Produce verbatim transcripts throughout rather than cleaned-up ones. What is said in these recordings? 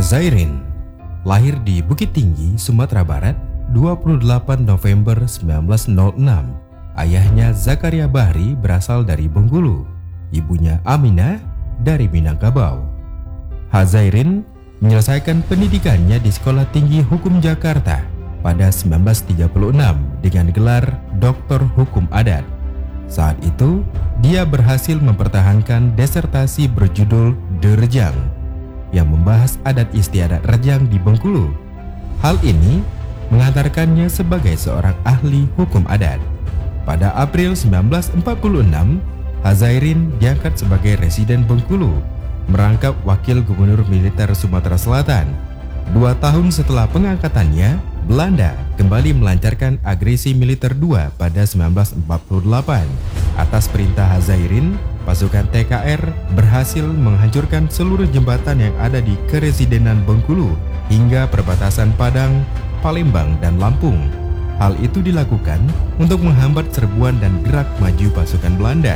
Hazairin lahir di Bukit Tinggi, Sumatera Barat, dua puluh delapan November seribu sembilan ratus enam. Ayahnya Zakaria Bahri berasal dari Bengkulu, ibunya Aminah dari Minangkabau. Hazairin menyelesaikan pendidikannya di Sekolah Tinggi Hukum Jakarta pada seribu sembilan ratus tiga puluh enam dengan gelar Doktor Hukum Adat. Saat itu, dia berhasil mempertahankan disertasi berjudul De Rejang yang membahas adat istiadat Rejang di Bengkulu. Hal ini mengantarkannya sebagai seorang ahli hukum adat. Pada April seribu sembilan ratus empat puluh enam, Hazairin diangkat sebagai residen Bengkulu, merangkap wakil gubernur militer Sumatera Selatan. Dua tahun setelah pengangkatannya, Belanda kembali melancarkan agresi militer dua pada seribu sembilan ratus empat puluh delapan. Atas perintah Hazairin, pasukan T K R berhasil menghancurkan seluruh jembatan yang ada di Keresidenan Bengkulu hingga perbatasan Padang, Palembang, dan Lampung. Hal itu dilakukan untuk menghambat serbuan dan gerak maju pasukan Belanda.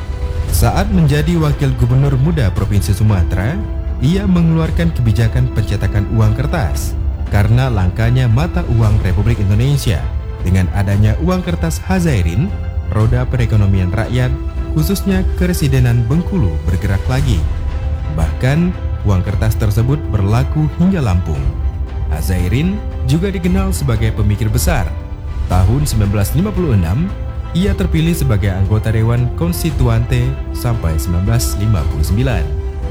Saat menjadi wakil gubernur muda Provinsi Sumatera, ia mengeluarkan kebijakan pencetakan uang kertas karena langkanya mata uang Republik Indonesia. Dengan adanya uang kertas Hazairin, roda perekonomian rakyat, khususnya Keresidenan Bengkulu, bergerak lagi. Bahkan, uang kertas tersebut berlaku hingga Lampung. Hazairin juga dikenal sebagai pemikir besar. Tahun seribu sembilan ratus lima puluh enam, ia terpilih sebagai anggota Dewan Konstituante sampai seribu sembilan ratus lima puluh sembilan.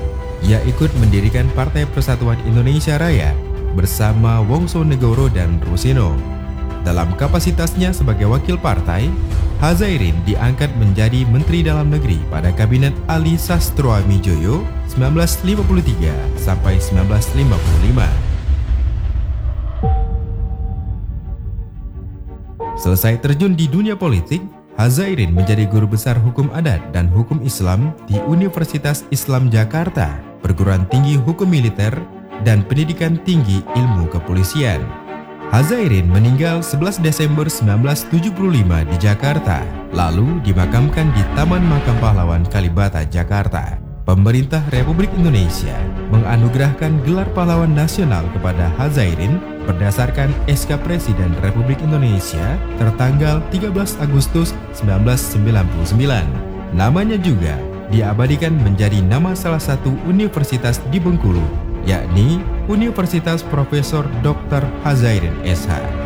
Ia ikut mendirikan Partai Persatuan Indonesia Raya bersama Wongsonegoro dan Rusino. Dalam kapasitasnya sebagai wakil partai, Hazairin diangkat menjadi Menteri Dalam Negeri pada Kabinet Ali Sastroamidjojo seribu sembilan ratus lima puluh tiga sampai seribu sembilan ratus lima puluh lima. Selesai terjun di dunia politik, Hazairin menjadi guru besar hukum adat dan hukum Islam di Universitas Islam Jakarta, perguruan tinggi hukum militer, dan pendidikan tinggi ilmu kepolisian. Hazairin meninggal sebelas Desember seribu sembilan ratus tujuh puluh lima di Jakarta, lalu dimakamkan di Taman Makam Pahlawan Kalibata, Jakarta. Pemerintah Republik Indonesia menganugerahkan gelar pahlawan nasional kepada Hazairin berdasarkan S K Presiden Republik Indonesia tertanggal tiga belas Agustus seribu sembilan ratus sembilan puluh sembilan. Namanya juga diabadikan menjadi nama salah satu universitas di Bengkulu, yakni Universitas Profesor Doktor Hazairin S H